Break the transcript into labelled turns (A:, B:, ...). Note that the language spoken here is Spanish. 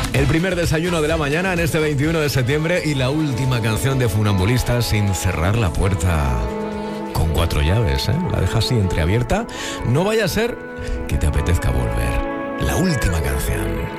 A: El primer desayuno de la mañana en este 21 de septiembre y la última canción de Funambulistas sin cerrar la puerta. Con 4 llaves, ¿eh? La deja así entreabierta. No vaya a ser que te apetezca volver. La última canción.